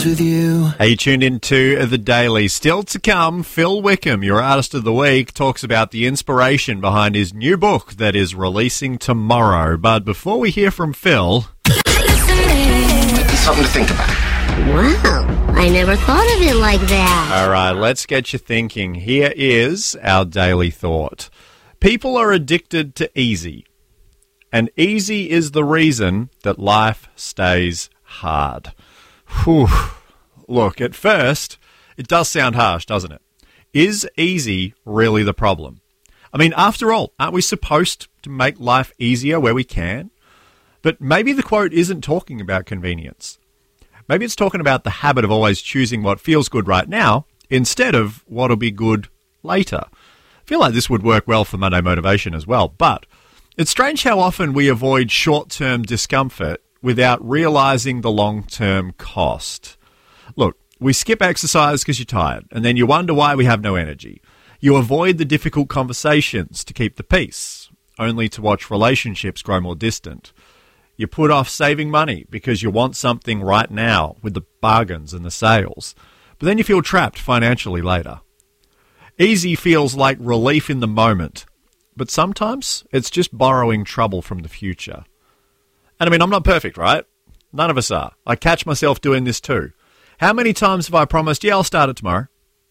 friends with you. Hey, you tuned into The Daily. Still to come, Phil Wickham, your Artist of the Week, talks about the inspiration behind his new book that is releasing tomorrow. But before we hear from Phil... Something to think about. Wow, I never thought of it like that. All right, let's get you thinking. Here is our daily thought. People are addicted to easy. And easy is the reason that life stays hard. Whew. Look, at first, it does sound harsh, doesn't it? Is easy really the problem? I mean, after all, aren't we supposed to make life easier where we can? But maybe the quote isn't talking about convenience. Maybe it's talking about the habit of always choosing what feels good right now instead of what'll be good later. I feel like this would work well for Monday Motivation as well, but it's strange how often we avoid short-term discomfort without realising the long-term cost. Look, we skip exercise because you're tired, and then you wonder why we have no energy. You avoid the difficult conversations to keep the peace, only to watch relationships grow more distant. You put off saving money because you want something right now with the bargains and the sales, but then you feel trapped financially later. Easy feels like relief in the moment, but sometimes it's just borrowing trouble from the future. And I mean, I'm not perfect, right? None of us are. I catch myself doing this too. How many times have I promised, yeah, I'll start it tomorrow?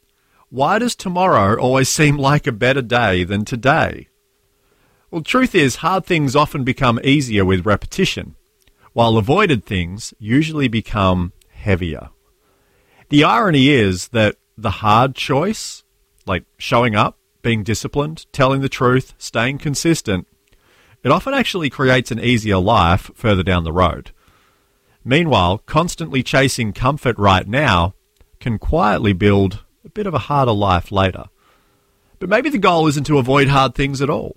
Why does tomorrow always seem like a better day than today? Well, the truth is, hard things often become easier with repetition, while avoided things usually become heavier. The irony is that the hard choice, like showing up, being disciplined, telling the truth, staying consistent, it often actually creates an easier life further down the road. Meanwhile, constantly chasing comfort right now can quietly build a bit of a harder life later. But maybe the goal isn't to avoid hard things at all.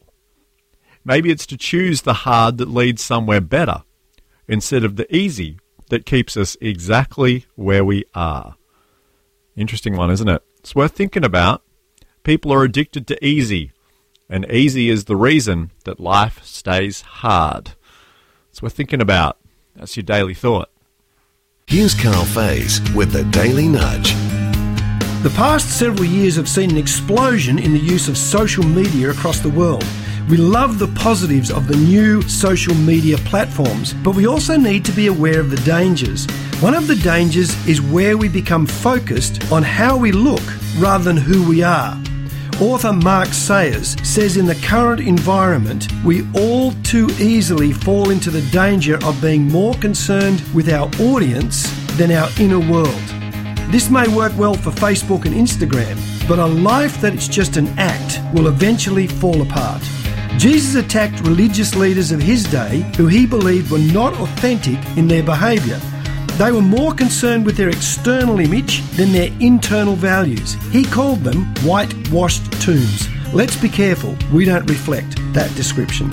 Maybe it's to choose the hard that leads somewhere better, instead of the easy that keeps us exactly where we are. Interesting one, isn't it? It's worth thinking about. People are addicted to easy, and easy is the reason that life stays hard. It's worth thinking about. That's your daily thought. Here's Carl Faze with the Daily Nudge. The past several years have seen an explosion in the use of social media across the world. We love the positives of the new social media platforms, but we also need to be aware of the dangers. One of the dangers is where we become focused on how we look rather than who we are. Author Mark Sayers says in the current environment, we all too easily fall into the danger of being more concerned with our audience than our inner world. This may work well for Facebook and Instagram, but a life that is just an act will eventually fall apart. Jesus attacked religious leaders of his day who he believed were not authentic in their behaviour. They were more concerned with their external image than their internal values. He called them whitewashed tombs. Let's be careful we don't reflect that description.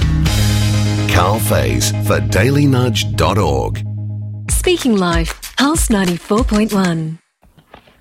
Carl Faze for dailynudge.org. Speaking Life, Pulse 94.1.